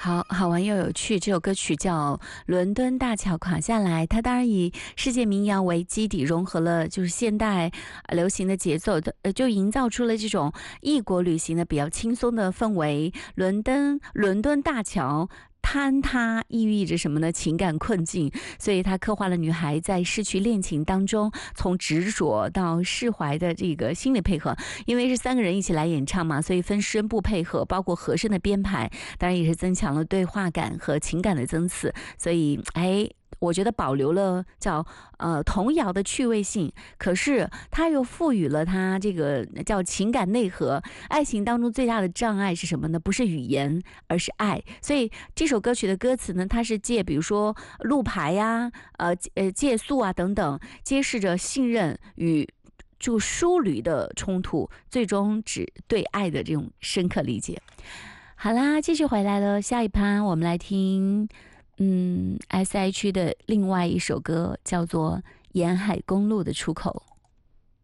好玩又有趣。这首歌曲叫《伦敦大桥垮下来》，它当然以世界民谣为基底，融合了就是现代流行的节奏，就营造出了这种异国旅行的比较轻松的氛围。伦敦大桥坍塌意味着什么呢？情感困境，所以他刻画了女孩在失去恋情当中，从执着到释怀的这个心理配合。因为是3个人一起来演唱嘛，所以分声部配合，包括和声的编排，当然也是增强了对话感和情感的增次。所以，我觉得保留了叫童谣的趣味性，可是它又赋予了它这个叫情感内核。爱情当中最大的障碍是什么呢？不是语言，而是爱。所以这首歌曲的歌词呢，它是借比如说路牌呀、借宿啊等等，揭示着信任与就疏离的冲突，最终只对爱的这种深刻理解。好啦，继续回来了，下一趴我们来听SI 区的另外一首歌，叫做《沿海公路的出口》。